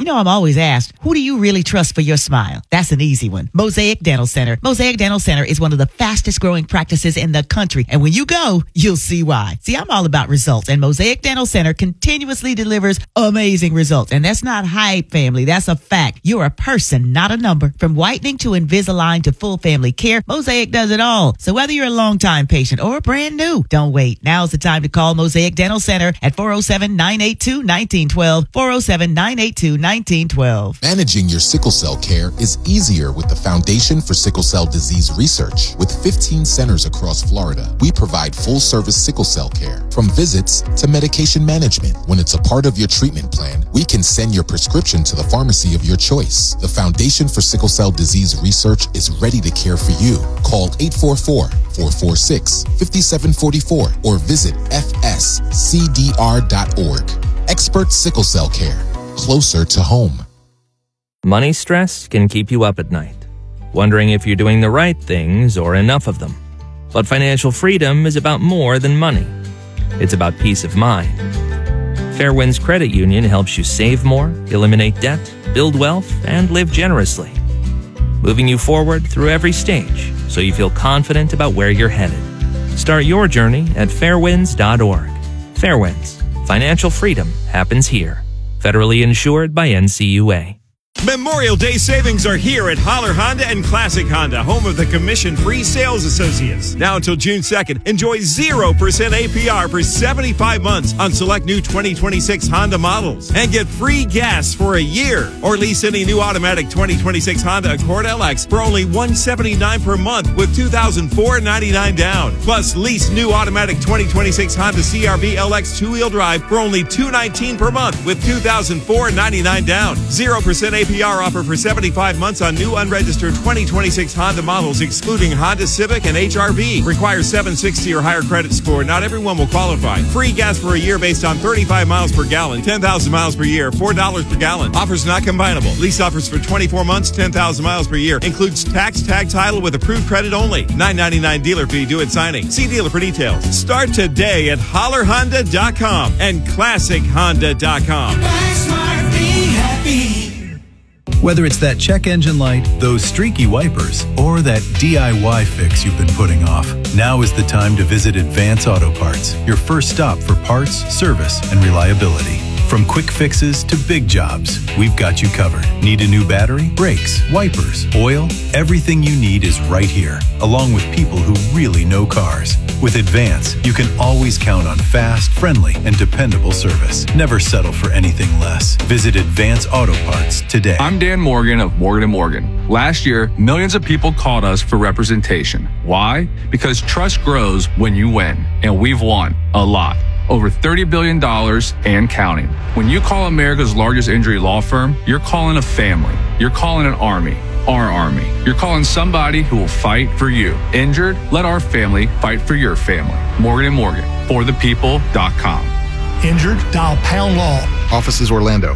know I'm always asked, who do you really trust for your smile? That's an easy one. Mosaic Dental Center. Mosaic Dental Center is one of the fastest growing practices in the country. And when you go, you'll see why. See, I'm all about results, and Mosaic Dental Center continuously delivers amazing results. And that's not hype, family. That's a fact. You're a person, not a number. From whitening to Invisalign to full family care, Mosaic does it all. So whether you're a longtime patient or brand new, don't wait. Now's the time to call Mosaic Dental Center at 407-982-1912, 407-982-1912. Managing your sickle cell care is easier with the Foundation for Sickle Cell Disease Research. With 15 centers across Florida, we provide full-service sickle cell care, from visits to medication management. When it's a part of your treatment plan, we can send your prescription to the pharmacy of your choice. The Foundation for Sickle Cell Disease Research is ready to care for you. Call 844-446-5744 or visit fscdr.org. Expert sickle cell care, closer to home. Money stress can keep you up at night, wondering if you're doing the right things or enough of them. But financial freedom is about more than money. It's about peace of mind. Fairwinds Credit Union helps you save more, eliminate debt, build wealth, and live generously, moving you forward through every stage so you feel confident about where you're headed. Start your journey at fairwinds.org. Fairwinds. Financial freedom happens here. Federally insured by NCUA. Memorial Day savings are here at Holler Honda and Classic Honda, home of the commission-free sales associates. Now until June 2nd, enjoy 0% APR for 75 months on select new 2026 Honda models. And get free gas for a year. Or lease any new automatic 2026 Honda Accord LX for only $179 per month with $2,499 down. Plus, lease new automatic 2026 Honda CR-V LX two-wheel drive for only $219 per month with $2,499 down. 0% APR offer for 75 months on new unregistered 2026 Honda models, excluding Honda Civic and HR-V. Requires 760 or higher credit score. Not everyone will qualify. Free gas for a year based on 35 miles per gallon. 10,000 miles per year. $4 per gallon. Offers not combinable. Lease offers for 24 months, 10,000 miles per year. Includes tax tag title with approved credit only. $9.99 dealer fee due at signing. See dealer for details. Start today at hollerhonda.com and classichonda.com. Buy smart, be happy. Whether it's that check engine light, those streaky wipers, or that DIY fix you've been putting off, now is the time to visit Advance Auto Parts, your first stop for parts, service, and reliability. From quick fixes to big jobs, we've got you covered. Need a new battery, brakes, wipers, oil? Everything you need is right here, along with people who really know cars. With Advance, you can always count on fast, friendly, and dependable service. Never settle for anything less. Visit Advance Auto Parts today. I'm Dan Morgan of Morgan & Morgan. Last year, millions of people called us for representation. Why? Because trust grows when you win, and we've won a lot. Over $30 billion and counting. When you call America's largest injury law firm, you're calling a family. You're calling an army. Our army. You're calling somebody who will fight for you. Injured? Let our family fight for your family. Morgan & Morgan. ForThePeople.com. Injured? Dial # law. Offices Orlando.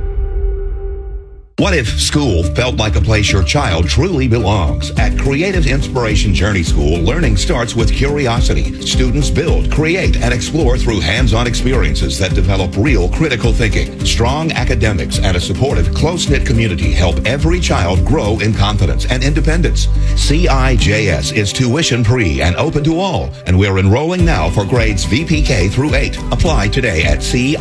What if school felt like a place your child truly belongs? At Creative Inspiration Journey School, learning starts with curiosity. Students build, create, and explore through hands-on experiences that develop real critical thinking. Strong academics and a supportive, close-knit community help every child grow in confidence and independence. CIJS is tuition-free and open to all, and we're enrolling now for grades VPK through 8. Apply today at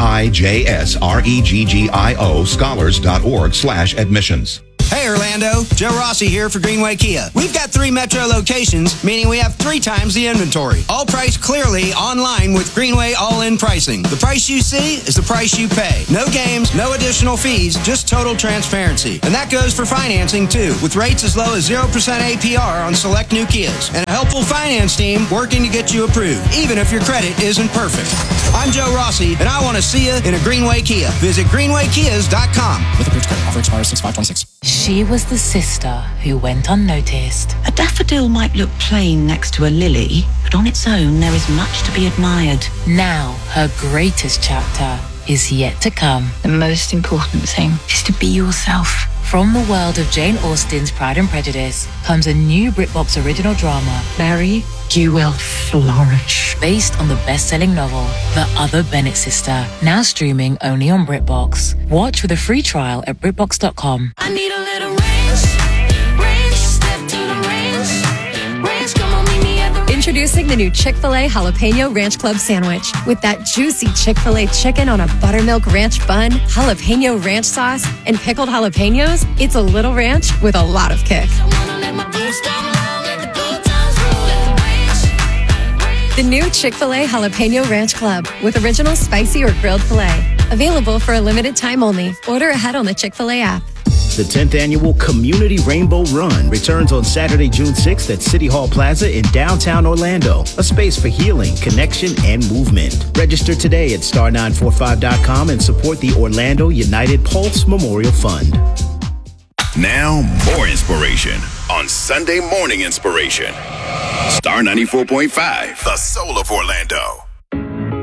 CIJSREGGIO-scholars.org/admissions. Hey Orlando, Joe Rossi here for Greenway Kia. We've got 3 metro locations, meaning we have 3 times the inventory. All priced clearly online with Greenway all-in pricing. The price you see is the price you pay. No games, no additional fees, just total transparency. And that goes for financing too, with rates as low as 0% APR on select new Kias. And a helpful finance team working to get you approved, even if your credit isn't perfect. I'm Joe Rossi, and I want to see you in a Greenway Kia. Visit greenwaykias.com. With approved credit, offer expires 6/5/26. She was the sister who went unnoticed. A daffodil might look plain next to a lily, but on its own there is much to be admired. Now her greatest chapter is yet to come. The most important thing is to be yourself. From the world of Jane Austen's Pride and Prejudice comes a new BritBox original drama, Mary, you will flourish. based on the best-selling novel, The Other Bennett Sister, now streaming only on BritBox. Watch with a free trial at BritBox.com. I need a little ranch, step to the ranch, come on, meet me at the Introducing the new Chick-fil-A Jalapeno Ranch Club Sandwich. With that juicy Chick-fil-A chicken on a buttermilk ranch bun, jalapeno ranch sauce, and pickled jalapenos, it's a little ranch with a lot of kick. The new Chick-fil-A Jalapeno Ranch Club with original spicy or grilled filet. Available for a limited time only. Order ahead on the Chick-fil-A app. The 10th annual Community Rainbow Run returns on Saturday, June 6th at City Hall Plaza in downtown Orlando. A space for healing, connection, and movement. Register today at star945.com and support the Orlando United Pulse Memorial Fund. Now, more inspiration on Sunday Morning Inspiration. Star 94.5, the soul of Orlando.